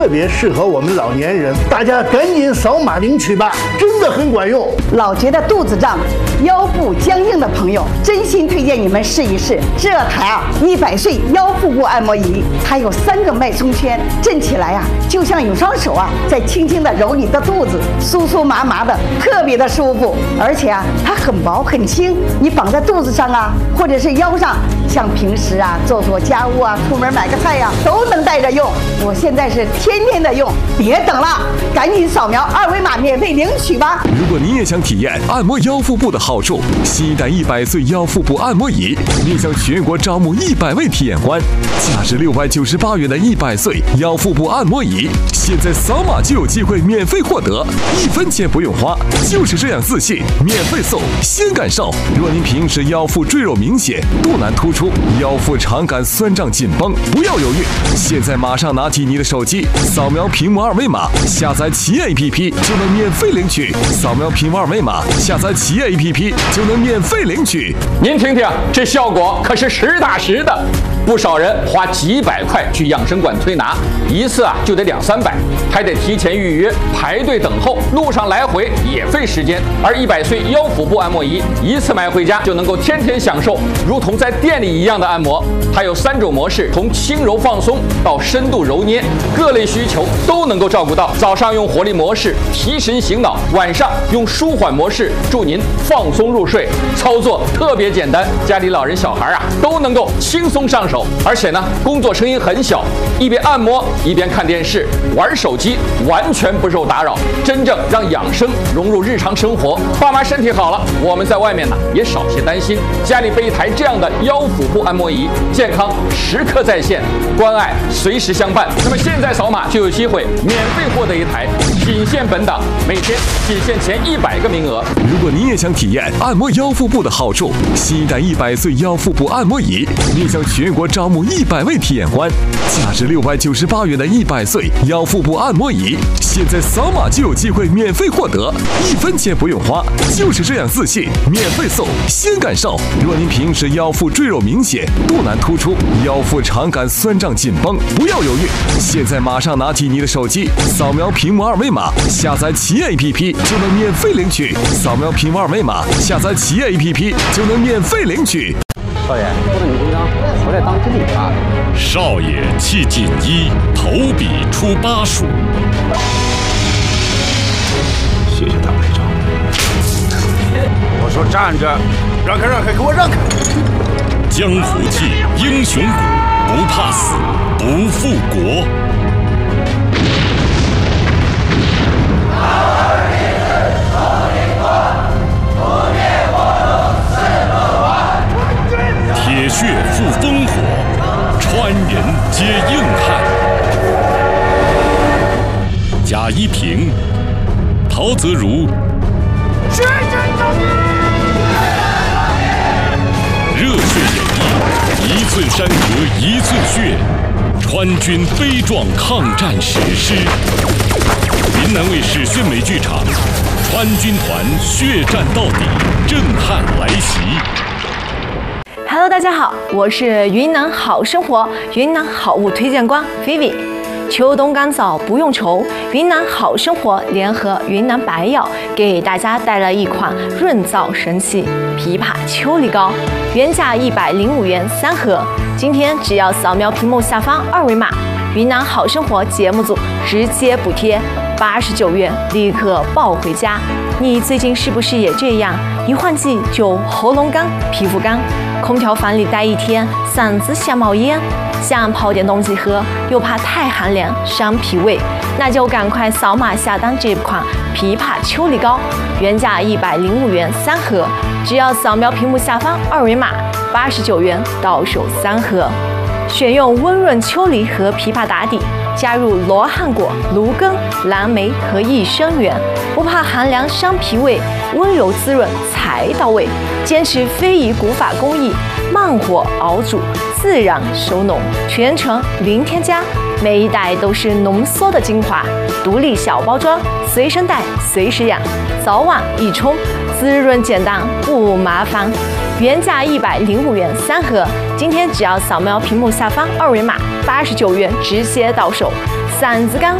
特别适合我们老年人，大家赶紧扫码领取吧，真的很管用。 老觉得肚子胀、腰部僵硬的朋友，真心推荐你们试一试这台100岁腰腹部按摩仪。它有3个脉冲圈，震起来就像有双手在轻轻地揉你的肚子，酥酥麻麻的，特别的舒服。而且它很薄很轻，你绑在肚子上或者是腰上，像平时做家务出门买个菜都能带着用。我现在是天天的用，别等了，赶紧扫描2维码免费领取吧。 如果你也想体验按摩腰腹部的好处，新一代100岁腰腹部按摩仪面向全国招募100位体验官，价值698元的100岁腰腹部按摩仪，现在扫码就有机会免费获得，1分钱不用花，就是这样自信，免费送，先感受。若您平时腰腹赘肉明显、肚腩突出、腰腹常感酸胀紧绷，不要犹豫，现在马上拿起你的手机，扫描屏幕2维码，下载企业 APP 就能免费领取。扫描屏幕2维码，下载企业 APP 就能免费领取。 您听听，这效果可是实打实的。不少人花几百块去养生馆推拿，一次就得200-300，还得提前预约排队等候，路上来回也费时间。而100岁腰腹部按摩仪一次买回家就能够天天享受，如同在店里一样的按摩。它有3种模式，从轻柔放松到深度揉捏，各类需求都能够照顾到。早上用活力模式提神醒脑，晚上用舒缓模式助您放松入睡。操作特别简单，家里老人小孩都能够轻松上手。而且呢，工作声音很小，一边按摩一边看电视、玩手机，完全不受打扰，真正让养生融入日常生活。爸妈身体好了，我们在外面也少些担心。家里备一台这样的腰腹部按摩仪，健康时刻在线，关爱随时相伴。那么现在扫码就有机会免费获得一台，仅限本档，每天仅限前100个名额。 如果你也想体验按摩腰腹部的好处，新一代100岁腰腹部按摩仪面向全国招募100位体验官，价值698元的100岁腰腹部按摩仪，现在扫码就有机会免费获得，1分钱不用花，就是这样自信，免费送，先感受。若您平时腰腹赘肉明显、肚腩突出、腰腹常感酸胀紧绷，不要犹豫，现在马上拿起你的手机，扫描屏幕2维码，下载企业 APP 就能免费领取。扫描屏幕2维码，下载企业 APP 就能免费领取。 少爷，说的你公章，回来当真理发的。 少爷气锦衣，投笔出巴蜀。 谢谢大排长。我说站着，让开让开，给我让开！ 江湖气，英雄骨，不怕死，不负国。铁血赴烽火，川人皆硬汉。贾一平、陶泽如，热血演绎，1寸山河1寸血，川军悲壮抗战史诗。云南卫视宣美剧场，川军团血战到底，震撼来袭。 Hello， 大家好，我是云南好生活云南好物推荐官 Vivi。秋冬干燥不用愁，云南好生活联合云南白药给大家带来一款润燥神器枇杷秋梨膏，原价105元3盒，今天只要扫描屏幕下方2维码，云南好生活节目组直接补贴89元，立刻抱回家。你最近是不是也这样？一换季就喉咙干、皮肤干，空调房里待一天，嗓子想冒烟，想泡点东西喝，又怕太寒凉伤脾胃，那就赶快扫码下单这款枇杷秋梨膏，原价105元3盒，只要扫描屏幕下方2维码，89元到手3盒。选用温润秋梨和枇杷打底，加入罗汉果、芦根、蓝莓和益生元，不怕寒凉伤脾胃，温柔滋润才到位。坚持非遗古法工艺，慢火熬煮，自然收浓，全程零添加，每一袋都是浓缩的精华，独立小包装，随身带随时养，早晚一冲，滋润简单不麻烦。原价105元3盒，今天只要扫描屏幕下方2维码，89元直接到手嗓子干